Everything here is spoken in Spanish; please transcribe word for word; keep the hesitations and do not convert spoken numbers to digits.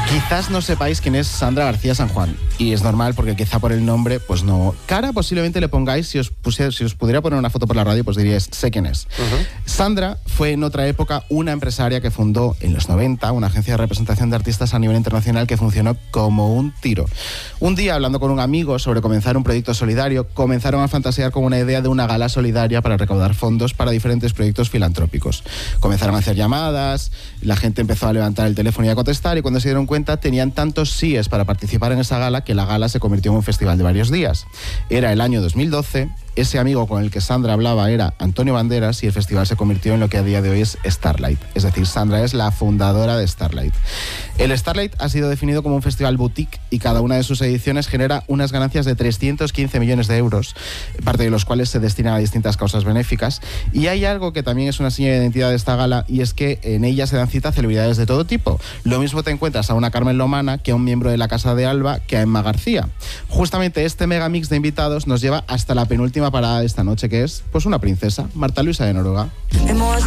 Quizás no sepáis quién es Sandra García San Juan, y es normal porque quizá por el nombre, pues no. Cara posiblemente le pongáis, si os, pusiera, si os pudiera poner una foto por la radio, pues diríais, sé quién es. Uh-huh. Sandra fue en otra época una empresaria que fundó en los noventa una agencia de representación de artistas a nivel internacional que funcionó como un tiro. Un día, hablando con un amigo sobre comenzar un proyecto solidario, comenzaron a fantasear con una idea de una gala solidaria para recaudar fondos para diferentes proyectos filantrópicos. Comenzaron a hacer llamadas, la gente empezó a levantar el teléfono y a contestar, y cuando se dieron cuenta tenían tantos síes para participar en esa gala que la gala se convirtió en un festival de varios días. Era el año dos mil doce, ese amigo con el que Sandra hablaba era Antonio Banderas y el festival se convirtió en lo que a día de hoy es Starlight. Es decir, Sandra es la fundadora de Starlight. El Starlight ha sido definido como un festival boutique y cada una de sus ediciones genera unas ganancias de trescientos quince millones de euros, parte de los cuales se destinan a distintas causas benéficas. Y hay algo que también es una seña de identidad de esta gala, y es que en ella se dan cita a celebridades de todo tipo. Lo mismo te encuentras a una Carmen Lomana que a un miembro de la Casa de Alba que a Emma García. Justamente este megamix de invitados nos lleva hasta la penúltima parada de esta noche, que es pues una princesa, Marta Luisa de Noruega.